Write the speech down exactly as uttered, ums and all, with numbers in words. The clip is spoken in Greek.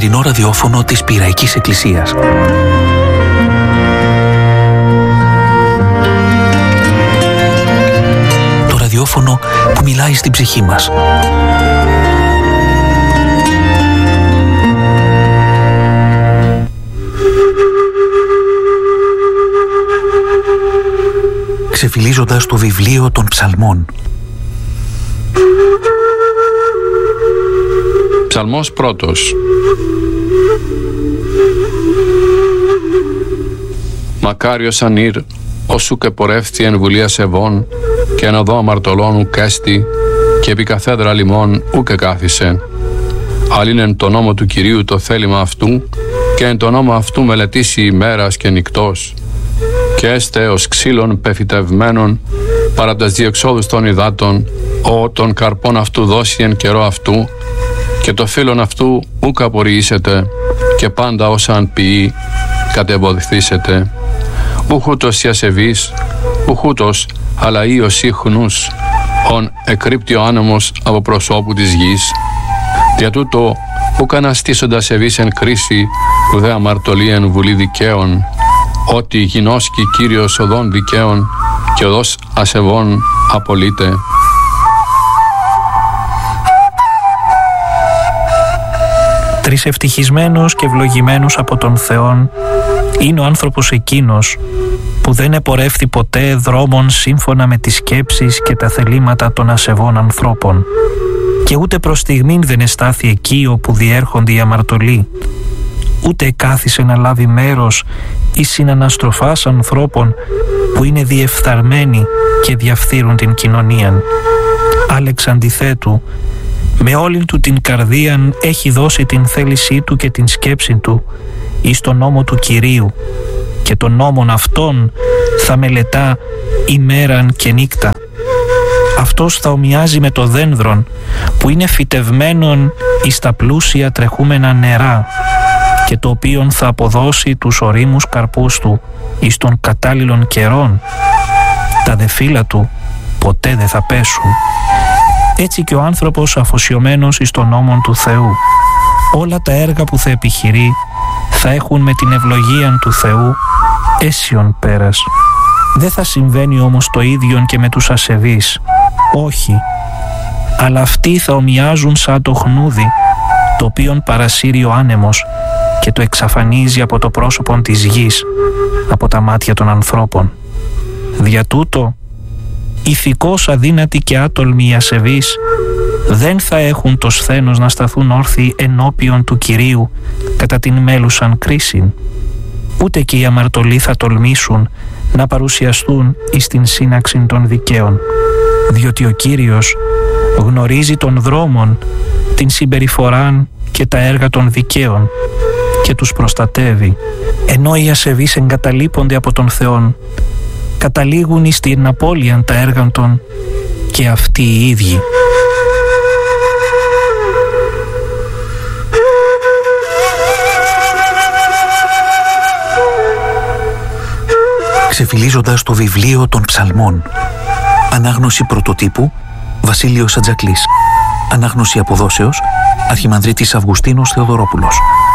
καθημερινό ραδιόφωνο της Πειραϊκής Εκκλησίας. Το ραδιόφωνο που μιλάει στην ψυχή μας. Ξεφυλίζοντας το βιβλίο των ψαλμών. Ψαλμός πρώτος. Μακάριος ανήρ, όσου και πορεύθη εν βουλία σεβών, και εν οδό αμαρτωλών ουκ έστη, και επί καθέδρα λιμών ουκ εκάθισε. Αλλήν εν το νόμο του Κυρίου το θέλημα αυτού, και εν το νόμο αυτού μελετήσει ημέρας και νυκτός, και έστε ως ξύλων πεφυτευμένων παρά τας διεξόδους των υδάτων, ο των καρπών αυτού δώσει εν καιρό αυτού, και το φύλλον αυτού ουκ απορριήσετε, και πάντα όσα αν ποιεί κατεμποδηθήσετε. Ουχούτος η ασεβής, ουχούτος αλλά ή ο σύχνους, ον εκρύπτει ο άνεμος από προσώπου της γης. Δια τούτο ουκ αναστήσονται ασεβείς εν κρίση, ουδέ αμαρτωλή εν βουλή δικαίων, ότι γινώσκει Κύριος οδών δικαίων, και οδός ασεβών απολύται. Τρεις ευτυχισμένος και ευλογημένος από τον Θεόν είναι ο άνθρωπος εκείνος που δεν επορεύθη ποτέ δρόμων σύμφωνα με τις σκέψεις και τα θελήματα των ασεβών ανθρώπων, και ούτε προς στιγμήν δεν εστάθη εκεί όπου διέρχονται οι αμαρτωλοί, ούτε κάθισε να λάβει μέρος εις συναναστροφάς ανθρώπων που είναι διεφθαρμένοι και διαφθείρουν την κοινωνία. Άλεξ αντιθέτου, με όλην του την καρδίαν έχει δώσει την θέλησή του και την σκέψη του εις τον νόμο του Κυρίου, και τον νόμον αυτόν θα μελετά ημέραν και νύκτα. Αυτός θα ομοιάζει με το δένδρον που είναι φυτευμένον εις τα πλούσια τρεχούμενα νερά, και το οποίον θα αποδώσει τους ωρίμους καρπούς του εις των κατάλληλων καιρών. Τα δε φύλλα του ποτέ δεν θα πέσουν. Έτσι και ο άνθρωπος αφοσιωμένος εις τον νόμον του Θεού, όλα τα έργα που θα επιχειρεί θα έχουν με την ευλογία του Θεού αίσιον πέρας. Δεν θα συμβαίνει όμως το ίδιο και με τους ασεβείς. Όχι, αλλά αυτοί θα ομοιάζουν σαν το χνούδι, το οποίον παρασύρει ο άνεμος και το εξαφανίζει από το πρόσωπο της γης, από τα μάτια των ανθρώπων. Δια τούτο, ηθικώς αδύνατοι και άτολμοι οι ασεβείς δεν θα έχουν το σθένος να σταθούν όρθιοι ενώπιον του Κυρίου κατά την μέλουσαν κρίση. Ούτε και οι αμαρτωλοί θα τολμήσουν να παρουσιαστούν εις την σύναξη των δικαίων, διότι ο Κύριος γνωρίζει των δρόμων, την συμπεριφοράν και τα έργα των δικαίων και τους προστατεύει, ενώ οι ασεβείς εγκαταλείπονται από τον Θεόν, καταλήγουν εις την απώλειαν τα έργα των και αυτοί οι ίδιοι. Ξεφυλίζοντας το βιβλίο των ψαλμών. Ανάγνωση πρωτοτύπου Βασίλειος Ατζακλής. Ανάγνωση αποδόσεως Αρχιμανδρίτης Αυγουστίνος Θεοδωρόπουλος.